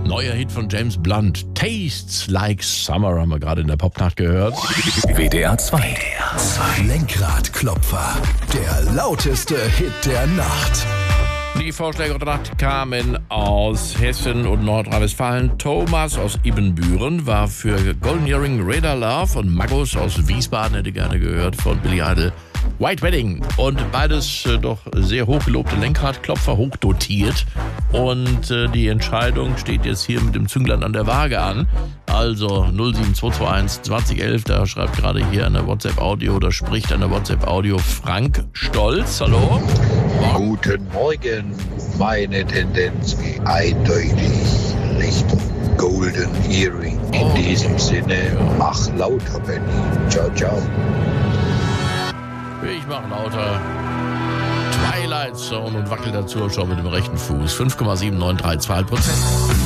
Neuer Hit von James Blunt. Tastes Like Summer haben wir gerade in der Popnacht gehört. WDR 2. Lenkradklopfer. Der lauteste Hit der Nacht. Die Vorschläge der Nacht kamen aus Hessen und Nordrhein-Westfalen. Thomas aus Ibbenbüren war für Golden Earring Radar Love und Magus aus Wiesbaden hätte gerne gehört von Billy Idol White Wedding. Und beides doch sehr hochgelobte Lenkradklopfer, hochdotiert. Und die Entscheidung steht jetzt hier mit dem Zünglein an der Waage an. Also 07221 2011, da schreibt gerade hier eine WhatsApp-Audio oder spricht eine WhatsApp-Audio Frank Stolz. Hallo? Guten Morgen, meine Tendenz geht eindeutig Richtung Golden Earring. In diesem Sinne, mach lauter, Benny. Ciao, ciao. Ich mach lauter. Twilight Zone und wackel dazu schon mit dem rechten Fuß. 5,793%.